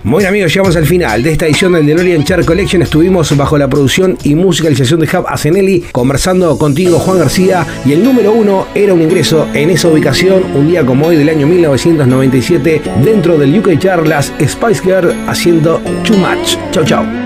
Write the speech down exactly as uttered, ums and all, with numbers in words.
Bueno amigos, llegamos al final de esta edición del DeLorean Chart Collection. Estuvimos bajo la producción y musicalización de Hub Asenelli, conversando contigo, Juan García, y el número uno era un ingreso en esa ubicación un día como hoy del año mil novecientos noventa y siete dentro del U K Chart, las Spice Girls haciendo Too Much. Chau chau.